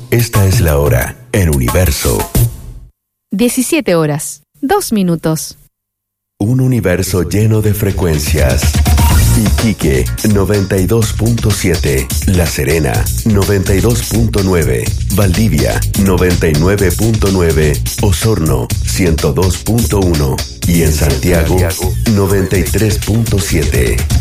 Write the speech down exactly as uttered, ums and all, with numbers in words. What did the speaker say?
Esta es la hora en Universo. diecisiete horas, dos minutos. Un universo lleno de frecuencias. Iquique, noventa y dos punto siete. La Serena, noventa y dos punto nueve. Valdivia, noventa y nueve punto nueve. Osorno, ciento dos punto uno. Y en Santiago, noventa y tres punto siete.